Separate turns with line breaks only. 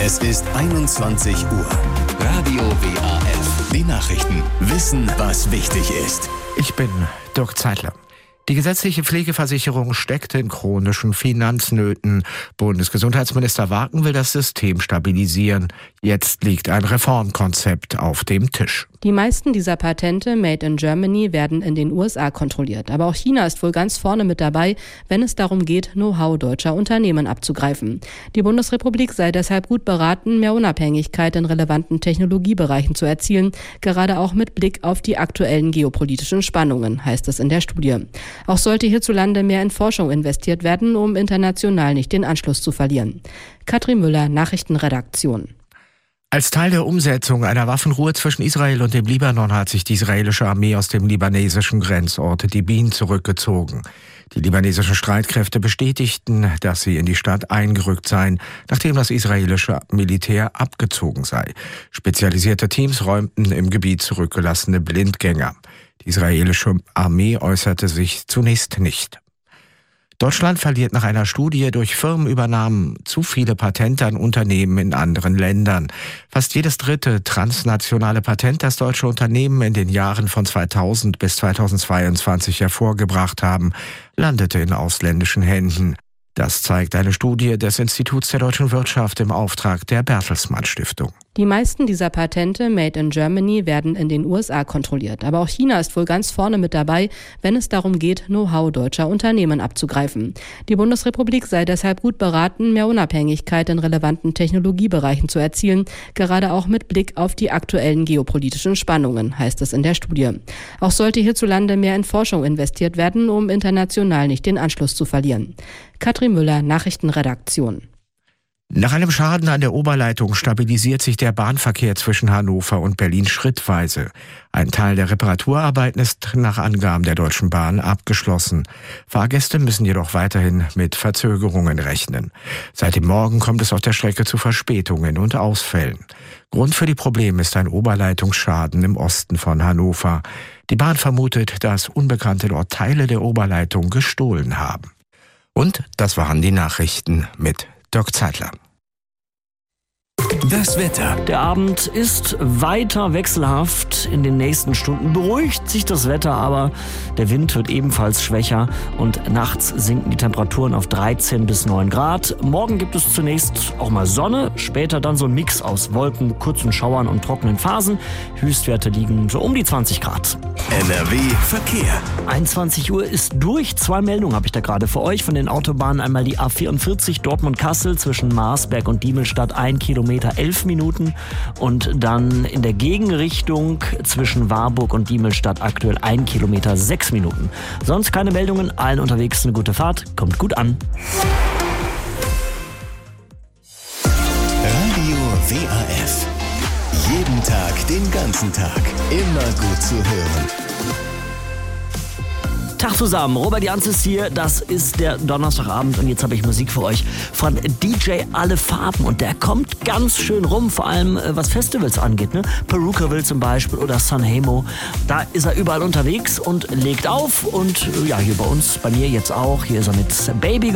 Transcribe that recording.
Es ist 21 Uhr. Radio WAF. Die Nachrichten. Wissen, was wichtig ist.
Ich bin Dirk Zeitler. Die gesetzliche Pflegeversicherung steckt in chronischen Finanznöten. Bundesgesundheitsminister Wagen will das System stabilisieren. Jetzt liegt ein Reformkonzept auf dem Tisch.
Die meisten dieser Patente Made in Germany werden in den USA kontrolliert. Aber auch China ist wohl ganz vorne mit dabei, wenn es darum geht, Know-how deutscher Unternehmen abzugreifen. Die Bundesrepublik sei deshalb gut beraten, mehr Unabhängigkeit in relevanten Technologiebereichen zu erzielen, gerade auch mit Blick auf die aktuellen geopolitischen Spannungen, heißt es in der Studie. Auch sollte hierzulande mehr in Forschung investiert werden, um international nicht den Anschluss zu verlieren. Katrin Müller, Nachrichtenredaktion.
Als Teil der Umsetzung einer Waffenruhe zwischen Israel und dem Libanon hat sich die israelische Armee aus dem libanesischen Grenzort Dibin zurückgezogen. Die libanesischen Streitkräfte bestätigten, dass sie in die Stadt eingerückt seien, nachdem das israelische Militär abgezogen sei. Spezialisierte Teams räumten im Gebiet zurückgelassene Blindgänger. Die israelische Armee äußerte sich zunächst nicht. Deutschland verliert nach einer Studie durch Firmenübernahmen zu viele Patente an Unternehmen in anderen Ländern. Fast jedes dritte transnationale Patent, das deutsche Unternehmen in den Jahren von 2000 bis 2022 hervorgebracht haben, landete in ausländischen Händen. Das zeigt eine Studie des Instituts der deutschen Wirtschaft im Auftrag der Bertelsmann Stiftung.
Die meisten dieser Patente Made in Germany werden in den USA kontrolliert. Aber auch China ist wohl ganz vorne mit dabei, wenn es darum geht, Know-how deutscher Unternehmen abzugreifen. Die Bundesrepublik sei deshalb gut beraten, mehr Unabhängigkeit in relevanten Technologiebereichen zu erzielen, gerade auch mit Blick auf die aktuellen geopolitischen Spannungen, heißt es in der Studie. Auch sollte hierzulande mehr in Forschung investiert werden, um international nicht den Anschluss zu verlieren. Katrin Müller, Nachrichtenredaktion.
Nach einem Schaden an der Oberleitung stabilisiert sich der Bahnverkehr zwischen Hannover und Berlin schrittweise. Ein Teil der Reparaturarbeiten ist nach Angaben der Deutschen Bahn abgeschlossen. Fahrgäste müssen jedoch weiterhin mit Verzögerungen rechnen. Seit dem Morgen kommt es auf der Strecke zu Verspätungen und Ausfällen. Grund für die Probleme ist ein Oberleitungsschaden im Osten von Hannover. Die Bahn vermutet, dass Unbekannte dort Teile der Oberleitung gestohlen haben. Und das waren die Nachrichten mit Dirk Zeitler.
Das Wetter.
Der Abend ist weiter wechselhaft. In den nächsten Stunden beruhigt sich das Wetter, aber der Wind wird ebenfalls schwächer und nachts sinken die Temperaturen auf 13 bis 9 Grad. Morgen gibt es zunächst auch mal Sonne, später dann so ein Mix aus Wolken, kurzen Schauern und trockenen Phasen. Höchstwerte liegen so um die 20 Grad.
NRW Verkehr.
21 Uhr ist durch. 2 Meldungen habe ich da gerade für euch. Von den Autobahnen einmal die A44 Dortmund-Kassel zwischen Marsberg und Diemelstadt 1 Kilometer 11 Minuten und dann in der Gegenrichtung zwischen Warburg und Diemelstadt aktuell 1 Kilometer 6 Minuten. Sonst keine Meldungen, allen unterwegs eine gute Fahrt, kommt gut an.
Radio WAF. Jeden Tag, den ganzen Tag. Immer gut zu hören.
Tag zusammen, Robert Janz hier, das ist der Donnerstagabend und jetzt habe ich Musik für euch von DJ Alle Farben und der kommt ganz schön rum, vor allem was Festivals angeht, ne? Perukaville zum Beispiel oder Sanremo, da ist er überall unterwegs und legt auf und ja, hier bei uns, bei mir jetzt auch, hier ist er mit Baby